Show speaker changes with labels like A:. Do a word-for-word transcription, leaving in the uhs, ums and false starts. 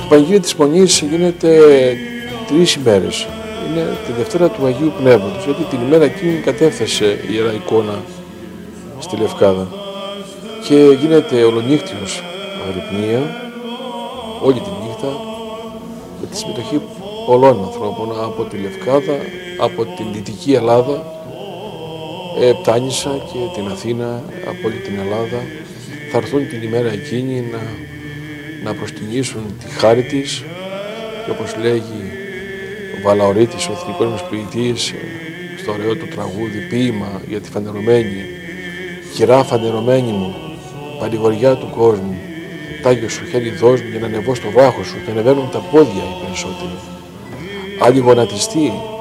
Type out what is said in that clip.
A: Πανηγύρι της Μονής γίνεται τρεις ημέρες. Είναι τη Δευτέρα του Αγίου Πνεύματος, γιατί την ημέρα εκείνη κατέφθασε η Ιερά Εικόνα στη Λευκάδα και γίνεται ολονύχτιος αγρυπνία όλη τη νύχτα με τη συμμετοχή πολλών ανθρώπων από τη Λευκάδα, από την Δυτική Ελλάδα, ε, Πτάνησα και την Αθήνα, από όλη την Ελλάδα. Θα έρθουν την ημέρα εκείνη να, να προσκυνήσουν τη χάρη της και όπως λέγει ο Βαλαωρίτης, ο εθνικός μας ποιητής, στο ωραίο του τραγούδι ποίημα για τη φανερωμένη, κυρά φανερωμένη μου, παρηγοριά του κόσμου, τάγιο σου χέρι δώσ' μου για να ανεβώ στο βάχο σου και ανεβαίνουν τα πόδια οι περισσότεροι. Άλλοι γονατιστοί